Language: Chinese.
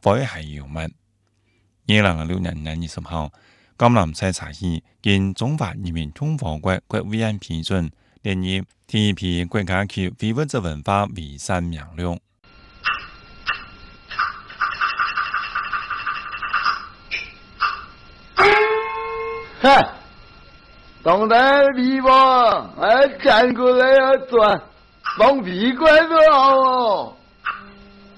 火海油门。2026年2月10號，江南西茶議經中華人民共和國國務院批准，列入第一批國家級非物質文化遺產名錄。 嗨，当然屁吧，见过来要转，放屁怪都好哦。